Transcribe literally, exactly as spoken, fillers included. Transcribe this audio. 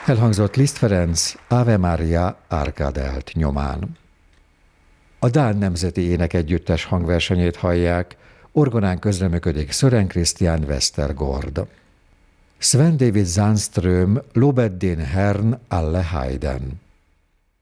Elhangzott Liszt Ferenc Ave Maria Arcadelt nyomán. A Dán Nemzeti Énekegyüttes hangversenyét hallják, orgonán közreműködik Søren Christian Westergaard. Sven David Zandström Lobet den Herrn alle Heiden.